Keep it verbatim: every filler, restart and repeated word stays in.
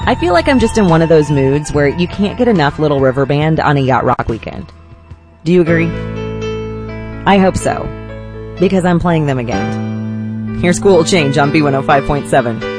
I feel like I'm just in one of those moods where you can't get enough Little River Band on a yacht rock weekend. Do you agree? I hope so, because I'm playing them again. Here's Cool Change on B one oh five point seven.